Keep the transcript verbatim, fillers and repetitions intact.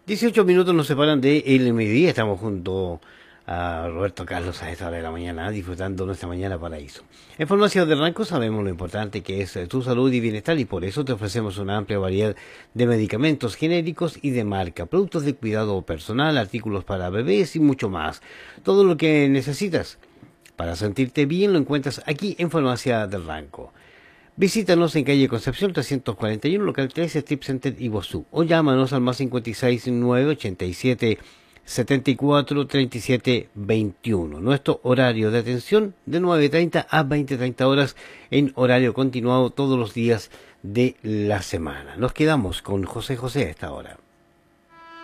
dieciocho minutos nos separan de el mediodía. Estamos junto a Roberto Carlos a esta hora de la mañana, disfrutando nuestra mañana paraíso. En Farmacia del Ranco sabemos lo importante que es eh, tu salud y bienestar, y por eso te ofrecemos una amplia variedad de medicamentos genéricos y de marca, productos de cuidado personal, artículos para bebés y mucho más. Todo lo que necesitas para sentirte bien lo encuentras aquí en Farmacia del Ranco. Visítanos en calle Concepción trescientos cuarenta y uno, local tres, Strip Center Iguazú, o llámanos al más cincuenta y seis, nueve ochenta y siete, setenta y cuatro, treinta y siete, veintiuno. Nuestro horario de atención de nueve treinta a veinte treinta horas en horario continuado todos los días de la semana. Nos quedamos con José José a esta hora.